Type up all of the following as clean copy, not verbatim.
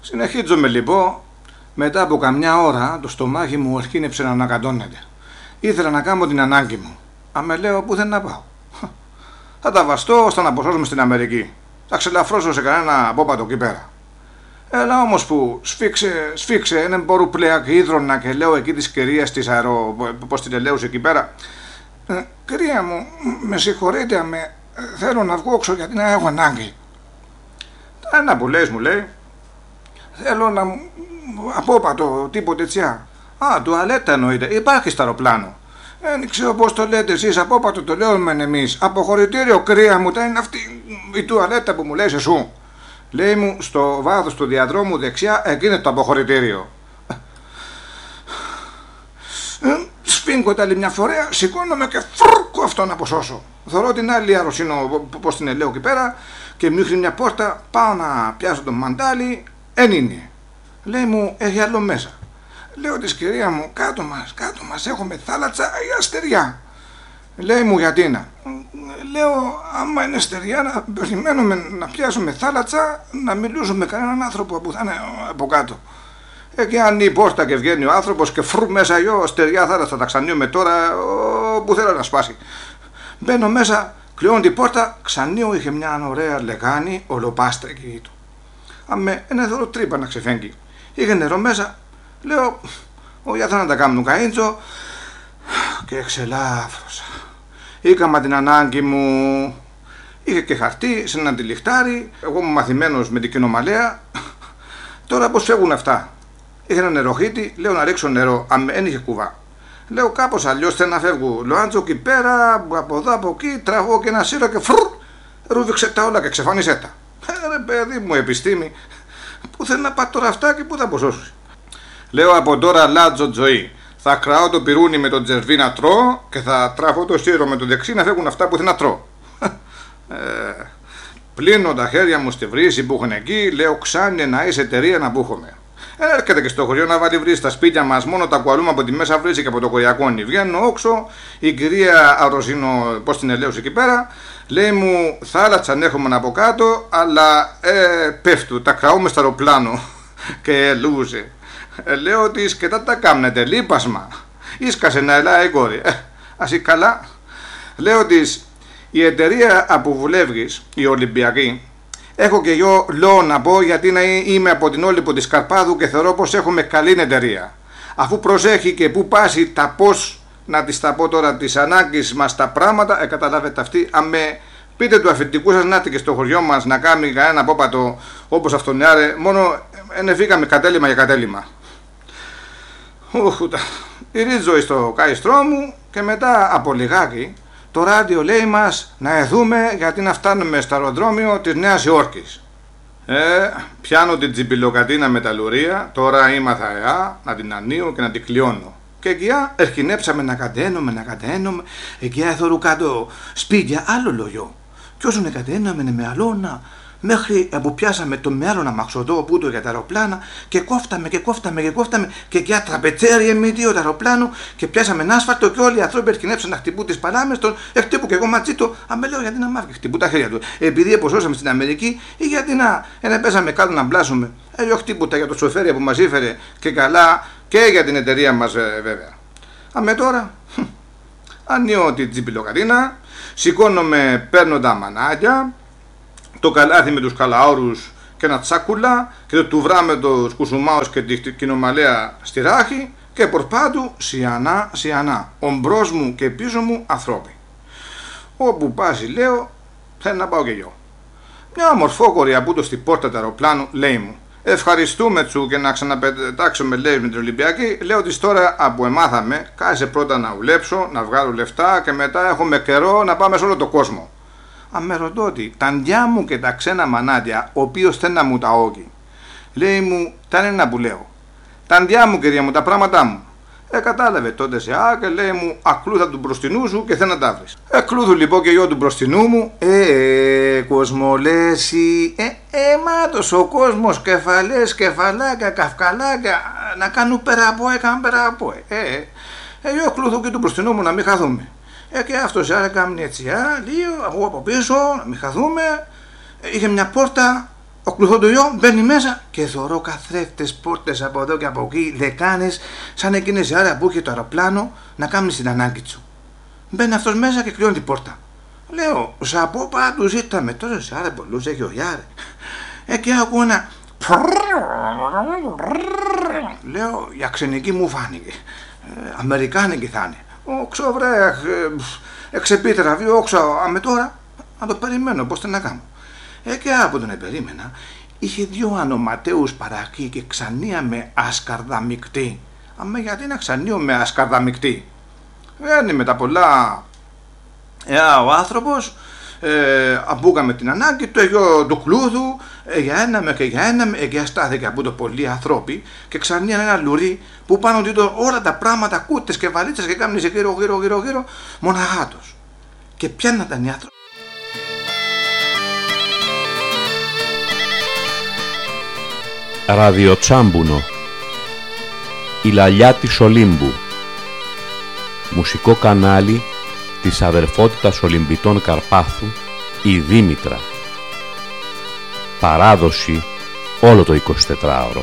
Συνεχίζομαι λοιπόν. Μετά από καμιά ώρα το στομάχι μου αρχίνεψε να ανακατώνεται. Ήθελα να κάνω την ανάγκη μου. Αμέ λέω πού δεν να πάω. Θα τα βαστώ ώστε να αποσώσουμε στην Αμερική. Θα ξελαφρώσω σε κανένα απόπατο εκεί πέρα. Έλα όμως που σφίξε έναν μπορού πλέον και ίδρωνα και λέω εκεί της κυρίας της πώς την ελέουσε εκεί πέρα. Κυρία μου, με συγχωρείτε, θέλω να βγω έξω γιατί να έχω ανάγκη. Ένα που λες μου λέει, θέλω να μου απόπατο τίποτε τσιά. Α, τουαλέτα εννοείται, υπάρχει στο αεροπλάνο. Δεν ξέρω πώς το λέτε εσείς, απόπατο το λέμε εμείς. Αποχωρητήριο κρύα μου, τα είναι αυτή η τουαλέτα που μου λες εσού. Λέει μου στο βάθος του διαδρόμου δεξιά, εκεί είναι το αποχωρητήριο. Σφίγγω τα άλλη μια φορέα, σηκώνομαι και φρούκω αυτό να αποσώσω. Θωρώ την άλλη αρρωσίνο, πώς την ελέω εκεί πέρα, και μου ρίχνει μια πόρτα, πάω να πιάσω το μαντάλι, εν είναι. Λέει μου, έχει άλλο μέσα. Λέω της κυρία μου, κάτω μας, έχουμε θάλασσα ή αστεριά. Λέει μου, γιατί να. Λέω, άμα είναι αστεριά, να περιμένουμε να πιάσουμε θάλασσα, να μιλήσουμε με κανέναν άνθρωπο που θα είναι από κάτω. Και αν η πόρτα και βγαίνει ο άνθρωπος και φρου μέσα γιο, αστεριά θάλασσα, τα ξανίουμε τώρα, που θέλω να σπάσει. Μπαίνω μέσα, κλειώνω την πόρτα, ξανίω είχε μια ωραία λεγάνη, ολοπάστα εκεί του. Αμέ, ένα δώρο τρύπα να ξεφέγγει. Είχε νερό μέσα, λέω, όχι θα να τα κάνουν καΐντζο, και εξελάφρωσα.Ήκαμα την ανάγκη μου, είχε και χαρτί σε ένα τυλιχτάρι, εγώ είμαι μαθημένος με την κοινομαλέα. Τώρα πώς φεύγουν αυτά. Είχε ένα νεροχύτη, λέω να ρίξω νερό, δεν είχε κουβά. Λέω κάπως αλλιώς θέλω να φεύγω. Λοάντζο εκεί πέρα, από εδώ από εκεί, τραβώ και ένα σύρο και φρουρ, ρούβηξε τα όλα και ξεφάνισε τα. Ρε παιδί μου, επιστήμη, πού θέλει να πάει τώρα αυτά και πού θα αποσώσει. Λέω από τώρα αλλάζω ζωή. Θα κραώ το πυρούνι με τον τζερβί να τρώω και θα τραβώ το σύρο με το δεξί να φεύγουν αυτά που θέλω να τρώω. Πλύνω τα χέρια μου στη βρύση που έχουν εκεί, λέω ξάνε να είσαι εταιρεία να μπούχομαι. Έρχεται και στο χωριό να βάλει βρύση στα σπίτια μας, μόνο τα κουαλούμε από τη μέσα βρύση και από το κοϊακόνι. Βγαίνω όξω, η κυρία Αρρωσίνο, πώς την ελέωσε εκεί πέρα, λέει μου θάλασσα έχουμε από κάτω, αλλά πέφτου, τα κραούμε στο αεροπλάνο και λούζε. Λέω της και τα κάμνετε, λείπασμα. Ίσκασε να ελάει η κόρη. Ας ή καλά. Λέω της, η εταιρεία που βουλεύγεις, η Ολυμπιακή, έχω και εγώ λόγο να πω γιατί είμαι από την Όλυπο της Καρπάδου και θεωρώ πως έχουμε καλή εταιρεία. Αφού προσέχει και που πάσει τα πώς, να της τα πω τώρα, τις ανάγκες μας τα πράγματα, καταλάβετε αυτή, πείτε του αφεντικού σας να έρθει και στο χωριό μας να κάνει κανένα απόπατο όπως αυτόν άρε, μόνο ενεφήκαμε κατέλημα για κατέλημα. Ρίζω στο καηστρό μου και μετά από λιγάκι το ράδιο λέει μας να εδούμε γιατί να φτάνουμε στο αεροδρόμιο της Νέας Υόρκης. Πιάνω την τσιμπιλοκατίνα με τα λουρία, τώρα ήμαθα να την ανοίγω και να την κλειώνω. Και εκεί ερχινέψαμε να κατένουμε, εκεί έθωρου κάτω σπίτια άλλο λόγιο. Κι όσο να κατέναμε με αλώνα, μέχρι που πιάσαμε το μέλλον αμαξοδό που το για τα αεροπλάνα και κόφταμε και εκεί τραπετσέρι εμμύτιο το αεροπλάνο και πιάσαμε ένα άσφαλτο και όλοι οι άνθρωποι ερχινέψαν να χτυπούν τις παλάμες των, χτύπου και εγώ μαζί του, λέω γιατί να μάθει χτυπούν τα χέρια του, επειδή εποσώσαμε στην Αμερική ή γιατί να πέσαμε κάτω να μπλάσουμε, χτύπουτα για το σοφέρια που μας ήφερε και καλά και για την εταιρεία μας βέβαια. Τώρα, ανοίγω την τσιπιλοκατίνα, σηκώνομαι, παίρνω τα μανάκια, το καλάθι με τους καλαόρους και ένα τσάκουλα και το τουβρά με τους κουσουμάους και την κοινομαλέα στη ράχη και πορπάτου σιανά, ομπρός μου και πίσω μου ανθρώποι. Όπου πάσει λέω, θέλω να πάω και εγώ. Μια ομορφόκορη από το στην πόρτα του αεροπλάνου λέει μου, ευχαριστούμε τσου και να ξαναπετάξουμε λέει με την Ολυμπιακή, λέω της τώρα από εμάθαμε, κάτσε πρώτα να ουλέψω, να βγάλω λεφτά και μετά έχουμε καιρό να πάμε σε όλο το κόσμο. Με ρωτώ ότι τα ντιά μου και τα ξένα μανάτια, ο οποίος θέλει να μου τα όγει. Λέει μου, τα είναι να που λέω. Τα ντιά μου κυρία μου, τα πράγματά μου. Κατάλαβε τότε σε και λέει μου, ακλούθα του μπροστινού σου και θέλει να τα βρεις. Κλούθου λοιπόν και εγώ του μπροστινού μου, κοσμολέσι, μάτος ο κόσμος, κεφαλές, κεφαλάκια, καυκαλάκια, να κάνουν πέρα από, εγώ κλούθου και του μπροστινού μου να μην χαθούμε. Και αυτός έκανε έτσι, λίγο, εγώ από πίσω, να μην χαθούμε. Είχε μια πόρτα, Ο κλουθοντοϊό μπαίνει μέσα και θωρώ καθρέφτες, πόρτες από εδώ και από εκεί, λεκάνες, σαν εκείνες η ώρα που είχε το αεροπλάνο να κάνει την ανάγκη του. Μπαίνει αυτός μέσα και κλειώνει την πόρτα. Λέω, σαπό πάντως ήρθαμε τώρα σε άρα πολλούς έχει ο Γιάρε. Και ακούω ένα... Λέω, η αξενική μου φάνηκε. Αμερικάνικη θα είναι. Όξω βρε, εξεπίτραβη, όξω, αμε τώρα, να το περιμένω, πώς θα να κάνω. Και από τον περίμενα, είχε δύο ανοματέους παρακεί και ξανία με ασκαρδαμικτή. Αμε γιατί να ξανίω με ασκαρδαμικτή. Είναι με τα πολλά. Ο άνθρωπος αμπούκαμε την ανάγκη του εγω του κλούδου για ένα και για ένα και αστάθηκε από το πολλοί ανθρώποι και ξανίαν ένα λουρί που πάνω του όλα τα πράγματα κούτες και βαλίτσες και κάμνησε γύρω μοναχάτος. Και πιάνναταν οι άνθρωποι. Ραδιοτσάμπουνο. Η λαλιά της Ολύμπου. Μουσικό κανάλι της αδερφότητας Ολυμπητών Καρπάθου, η Δήμητρα. Παράδοση όλο το 24ωρο.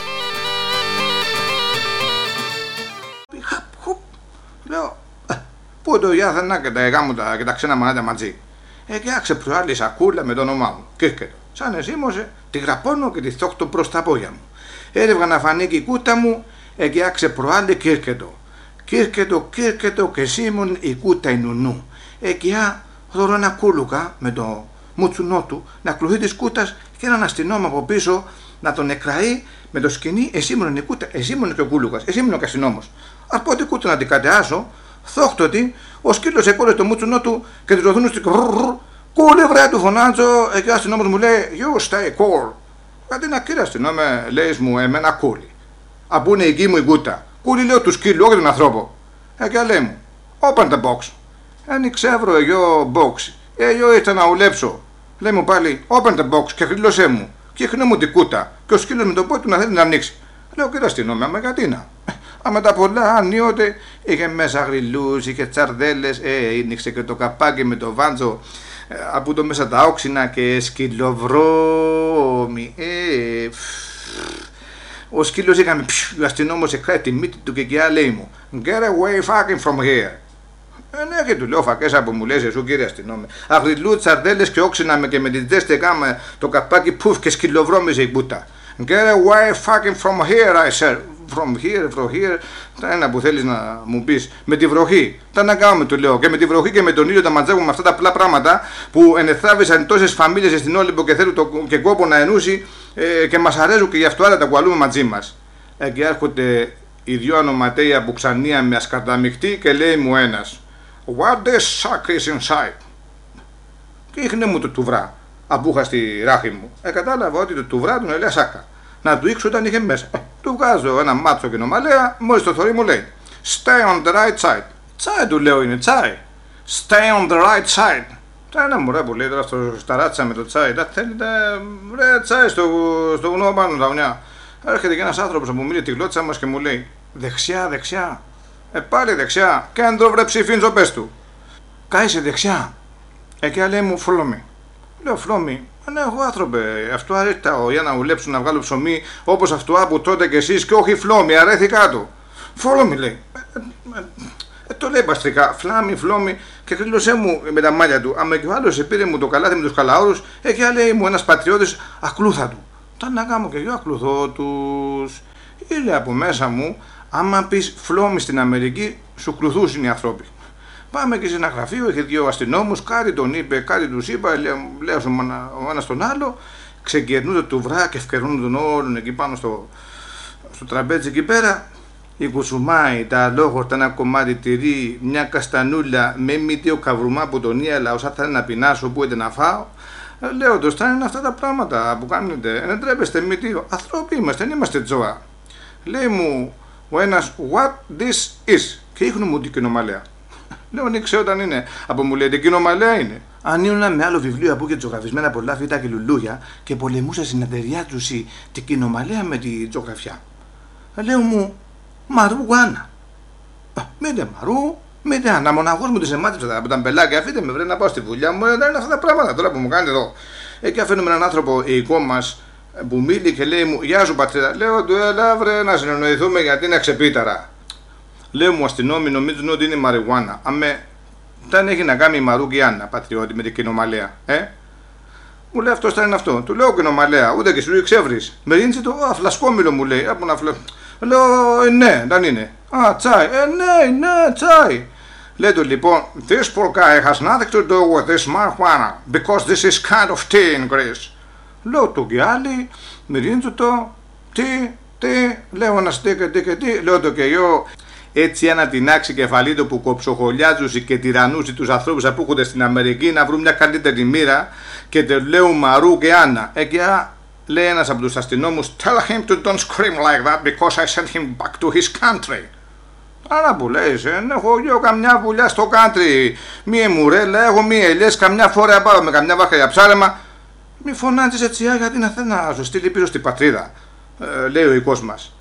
Λέω, πού το γιάθαινα και τα εγάμουτα και τα ξένα μανάτα μαζί. Και άξε προάλλη σακούλα με το όνομά μου. Κύρκετο. Σαν εσήμωσε, τη γραπώνω και τη θόχτω προς τα πόδια μου. Έρευγα να φανεί και η κούτα μου, και άξε προάλλη κύρκετο. Κύρκετο και σίμων η κούτα η νουνού. Εκειά δωρώ ένα κούλουκα με το μουτσουνό του να κλουθεί της κούτας και έναν αστυνόμο από πίσω να τον εκραεί με το σκηνή. Εσήμων η κούτα, εσήμων και ο κούλουκας, εσήμων και αστυνόμος. Από την κούτα να την κατεάσω, θόχτωτη, ο σκύλος εκόλε το μουτσουνό του και του ρωθούν στην κούλε βρε του φωνάζω. Και ο αστυνόμος μου λέει you stay cool. Γιατί να κύριε αστυνόμε, λέει μου εμένα κούλι. Από είναι η γη μου η κούτα. Κούλι λέω του σκύλου, όχι τον ανθρώπο. Και λέει μου, open the box. Ξεύρω εγώ box. Εγώ ήρθα να ουλέψω. Λέει μου πάλι, open the box και χρήλωσέ μου. Και χρήνω μου την κούτα. Και ο σκύλος με το πόδι του να θέλει να ανοίξει. Λέω κύριε αστυνόμε, άμα γιατί να. Με τα πολλά ανίοτε είχε μέσα γριλούς, είχε τσαρδέλες, άνοιξε και το καπάκι με το βάντζο από το μέσα τα όξινα και σκυλοβρώμη. Ο σκύλος είχαμε, ο αστυνόμος εκράει τη μύτη του και κοιά λέει μου get away fucking from here. Ναι και του λέω φακέσα που μου λες εσύ κύριε αστυνόμε. Αγριλού, τσαρδέλες και όξινα και με την ζέστη έκαμε το καπάκι πουφ και σκυλοβρώμιζε η κούτα. Get away fucking from here I said. From here, τα ένα που θέλεις να μου πεις, με τη βροχή. Τα να κάνουμε, του λέω. Και με τη βροχή και με τον ήλιο τα μαζεύουμε αυτά τα απλά πράγματα που ενεθράβησαν τόσες φαμίλιες στην Όλυμπο και θέλουν και κόπο να ενούσει και μας αρέσουν και γι' αυτό άλλα τα κουαλούμε μαζί μας. Και έρχονται οι δυο ανοματέοι από Ξανία με ασκαρδαμιχτή και λέει μου ένας what this sack is inside. Και ήχνε μου το τουβρά. Απούχα στη ράχη μου. Κατάλαβα ότι το τουβρά του λέει σάκα. Να του ήξω όταν είχε μέσα. Του βγάζω ένα μάτσο και νομαλέα, μόλις το θωρεί μου λέει stay on the right side. Τσάι του λέω είναι τσάι. Stay on the right side. Τα ένα μωρέ που λέει τώρα στα ράτσα με το τσάι. Τα θέλετε ρε τσάι στο βουνό πάνω τα βουνιά. Έρχεται και ένας άνθρωπος που μιλεί τη γλώτσα μας και μου λέει δεξιά. Πάλι δεξιά. Κέντρο βρε ψηφίντζο πες του. Κάισε δεξιά. Και λέει μου φλόμι. Λέω φλόμι. Ναι, εγώ άνθρωπε, αυτό αρέταω για να ουλέψω να βγάλω ψωμί όπως αυτό που τότε κι εσείς και όχι φλόμι, αρέθηκα του. Φλόμι λέει. Το λέει παστρικά, φλόμι και κρύλωσέ μου με τα μάλια του. Άμα και ο άλλος πήρε μου το καλάθι με τους καλαόρους, και λέει μου ένας πατριώτης ακλούθα του. Τα να κάνω και εγώ ακλουθώ τους. Ήλε από μέσα μου, άμα πεις φλόμι στην Αμερική, σου κλουθούσουν οι ανθρώποι. Πάμε και σε ένα γραφείο, είχε δύο αστυνόμους, κάτι τον είπε, κάτι τους είπα, λέω ο ένας τον άλλο, ξεκερνούνται του βρά και ευκαιρνούν τον όλον εκεί πάνω στο τραπέζι εκεί πέρα. Η κουσουμάι, τα αλόγορτα, ένα κομμάτι τυρί, μια καστανούλα με μύτιο καβρουμά που τον ίαλα, όσα θα να πεινάσω, που είτε να φάω. Λέω το στάνε είναι αυτά τα πράγματα που κάνετε, δεν τρέπεστε μύτιο, ανθρώποι είμαστε, δεν είμαστε τζόα. Λέει μου ο ένας, what this is, και ίχνω μου την κοινομαλέα. Λέω νίξε όταν είναι. Από μου λέει την κοινομαλέα είναι. Αν ήμουν με άλλο βιβλίο από και ζωγραφισμένα πολλά φύτα και λουλούια και πολεμούσα στην εταιρεία του την κοινομαλέα με τη ζωγραφιά. Λέω μου μαρού γουάνα. Μήτε μαρού, μήτε αναμοναγός μου τις εμάτυψα από τα μπελάκια. Αφήστε με βρε να πάω στη δουλειά μου. Δεν είναι αυτά τα πράγματα τώρα που μου κάνετε εδώ. Εκεί αφήνουμε έναν άνθρωπο οικό μας που μίλει και λέει μου «Γεια σου πατρίδα». Λέω του έλα βρε να συνεννοηθούμε γιατί είναι ξεπίταρα. Λέω μου αστυνόμοι νομίζουν ότι είναι μαριχουάνα. Αμέ, δεν έχει να κάνει η Μαρούκη Άννα, πατριώτη, με την κοινομαλέα. Μου λέει αυτός θα είναι αυτό. Του λέω κοινομαλέα, ούτε και σου εξεύρεις. Με ρίνησε το φλασκόμηλο μου λέει. Από να λέω ναι, δεν είναι. Α, τσάι. Ναι, τσάι. Λέει του λοιπόν, this poor guy has nothing to do with this marijuana because this is kind of tea in Greece. Λέω του και άλλοι, με ρίνησε το τι, λέω να στέκεται και τι, λέω το και εγώ. Έτσι ένα τεινάξει κεφαλή του που κοψοχολιάζουσε και τυρανούσε τους ανθρώπους που έρχονται στην Αμερική να βρουν μια καλύτερη μοίρα και του λέω Μαρού και Άννα. Εκεί λέει ένας από τους αστυνόμους tell him to don't scream like that because I sent him back to his country. Άρα που λέει, έχω εγώ καμιά βουλιά στο country, μία μουρέλα, έχω μία ελιές, καμιά φορά πάω με καμιά βάχα για ψάρεμα. Μη φωνάζεις έτσι γιατί να θέλει να σου στείλει πίσω στην πατρίδα, λέει ο οικός μας.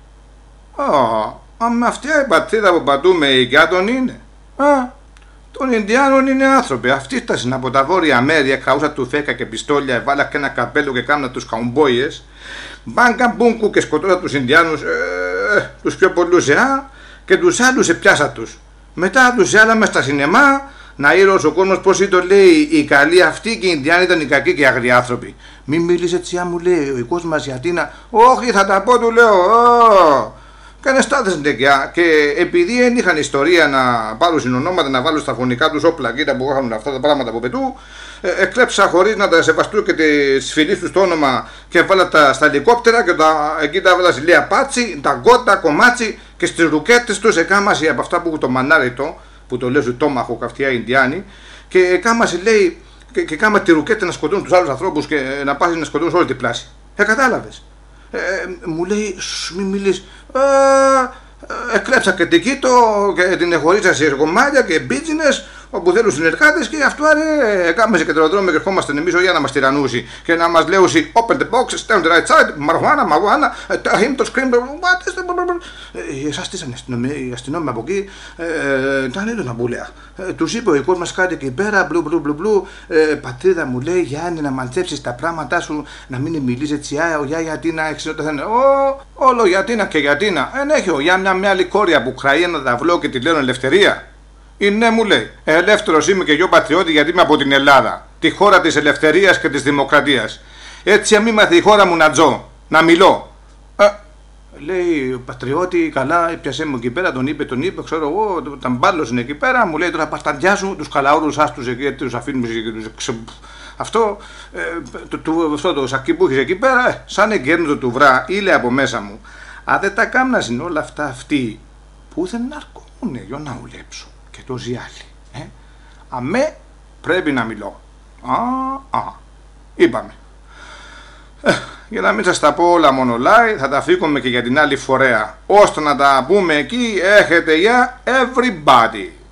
Με αυτή η πατρίδα που πατούμε οι κάτων είναι. Των Ινδιάνων είναι άνθρωποι. Αυτοί φτάσαν από τα βόρεια μέρη, χαούσα του φέκα και πιστόλια, βάλα και ένα καπέλο και κάμνα τους καουμπόιες. Μπάνκα μπούνκου και σκοτώσα τους Ινδιάνους, τους πιο πολλούς και τους άλλους πιάσα τους. Μετά τους άλλαμε στα σινεμά να ήρωσε ο κόσμος πως το λέει οι καλοί αυτοί και οι Ινδιάνοι ήταν οι κακοί και αγριοί άνθρωποι. Μη μίλησε έτσι, μου λέει ο οικός μας γιατί να. Όχι, θα τα πω, του λέω. Κάνε στάθες νεκιά και επειδή δεν είχαν ιστορία να πάρουν συνονόματα να βάλουν στα φωνικά τους όπλα κοίτα που είχαν αυτά τα πράγματα από πετού, εκλέψα χωρίς να τα σεβαστούν και τις φιλίες τους το όνομα και βάλα τα στα ελικόπτερα και εκεί τα βάλα στη Πάτσι, τα γκότα, κομμάτσι και στις ρουκέτες τους εκάμαση από αυτά που έχουν το μανάριτο που το λέω στο τόμαχο καυτιά Ινδιάνοι και εκάμαση λέει και κάμα τη ρουκέτα να σκοτώνουν τους άλλους ανθρώπους και να πάσει να σκοτώνουν σε όλη την πλάση. Κατάλαβες. Μου λέει μη μιλείς. Εκλέψα και την Κίτο και την εχωρίσα σε κομμάτια και μπίτζινες όπου θέλουν συνεργάτες και αυτό κάμε σε κεντροδρόμιο και ερχόμαστε εμείς για να μας τυραννούσει και να μας λέουσει open the box, stand the right side, μαρουχάνα, tell him to scream, what is the... Εσάς στήσανε οι αστυνόμοι από εκεί, ήταν έντονα μπουλέα. Τους είπε ο οικός μας κάτι εκεί πέρα, μπλου, πατρίδα μου λέει Γιάννη να μαντέψεις τα πράγματά σου, να μην μιλείς έτσι, γιατί να εξαιρετωθένε. Όλο γιατί να και γιατί να. Έχει ο Γιάννη μια άλλη κόρια που χράει ένα ταυλό και τη λένε ελευθερία. Ναι, μου λέει, ελεύθερος είμαι και εγώ πατριώτη γιατί είμαι από την Ελλάδα, τη χώρα της ελευθερίας και της δημοκρατίας. Έτσι μη μάθει η χώρα μου να ζω, να μιλώ. Λέει ο πατριώτη, καλά, πιασέ μου εκεί πέρα, τον είπε, ξέρω εγώ, τα μπάλωσαν εκεί πέρα, μου λέει τώρα πασταντιά σου, τους καλαούρους άστους εκεί, τους αφήνουμε και τους... Αυτό το σακί που έχεις εκεί πέρα, σαν εγκέρνητο του βρά, ήλε από μέσα μου. Αν δεν τα κάμνασαν όλα αυτά αυτοί, πού δεν αρκούνε για να ουλέψω. Και το ζιάλι. Αμέ πρέπει να μιλώ. Είπαμε. Για να μην σας τα πω όλα μονολάει, θα τα φύγουμε και για την άλλη φορέα. Ώστε να τα πούμε εκεί, έχετε για everybody.